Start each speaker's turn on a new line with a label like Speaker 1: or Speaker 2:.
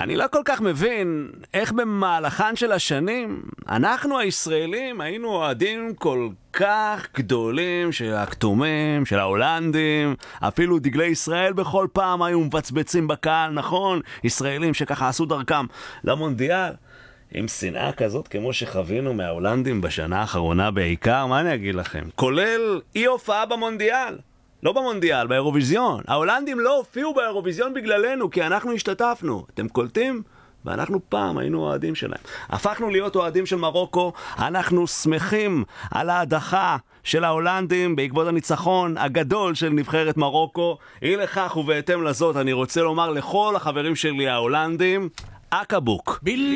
Speaker 1: אני לא כל כך מבין איך במהלכן של השנים אנחנו הישראלים היינו אוהדים כל כך גדולים של הכתומים, של ההולנדים, אפילו דגלי ישראל בכל פעם היו מבצבצים בקהל, נכון? ישראלים שככה עשו דרכם למונדיאל. עם שנאה כזאת כמו שחווינו מההולנדים בשנה האחרונה בעיקר, מה אני אגיד לכם? כולל אי הופעה במונדיאל. לא במונדיאל, באירוויזיון. ההולנדים לא הופיעו באירוויזיון בגללנו, כי אנחנו השתתפנו. אתם קולטים? ואנחנו פעם היינו אוהדים שלהם. הפכנו להיות אוהדים של מרוקו. אנחנו שמחים על ההדחה של ההולנדים בעקבות הניצחון הגדול של נבחרת מרוקו. אי לכך ובהתאם לזאת אני רוצה לומר לכל החברים שלי ההולנדים, אקבוק.